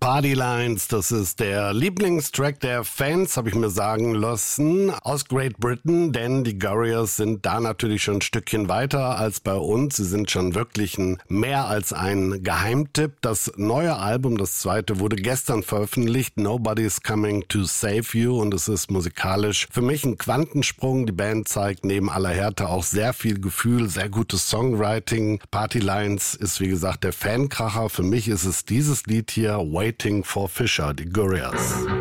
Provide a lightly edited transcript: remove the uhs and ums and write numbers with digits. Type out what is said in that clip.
Party Lines, das ist der Lieblingstrack der Fans, habe ich mir sagen lassen, aus Great Britain, denn die Gorillaz sind da natürlich schon ein Stückchen weiter als bei uns. Sie sind schon wirklich mehr als ein Geheimtipp. Das neue Album, das zweite, wurde gestern veröffentlicht, Nobody's Coming to Save You, und es ist musikalisch für mich ein Quantensprung. Die Band zeigt neben aller Härte auch sehr viel Gefühl, sehr gutes Songwriting. Party Lines ist wie gesagt der Fankracher. Für mich ist es dieses Lied hier, Waiting for Fisher, die Gorillaz.